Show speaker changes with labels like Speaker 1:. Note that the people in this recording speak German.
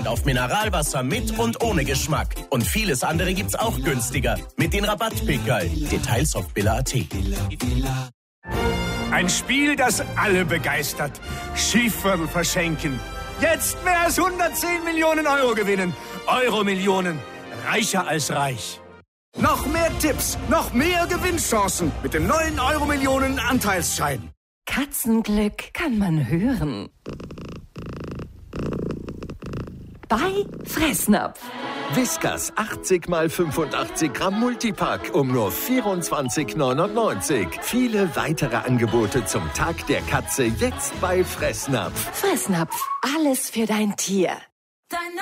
Speaker 1: auf Mineralwasser mit und ohne Geschmack. Und vieles andere gibt's auch günstiger. Mit den Rabattpickerl. Details auf billa.at.
Speaker 2: Ein Spiel, das alle begeistert. Schieferl verschenken. Jetzt mehr als 110 Millionen Euro gewinnen. Euro-Millionen. Reicher als reich.
Speaker 3: Noch mehr Tipps, noch mehr Gewinnchancen mit dem neuen Euro-Millionen Anteilsschein.
Speaker 4: Katzenglück kann man hören. Bei Fressnapf.
Speaker 5: Whiskas 80 x 85 Gramm Multipack um nur 24,99. Viele weitere Angebote zum Tag der Katze jetzt bei Fressnapf.
Speaker 4: Fressnapf, alles für dein Tier.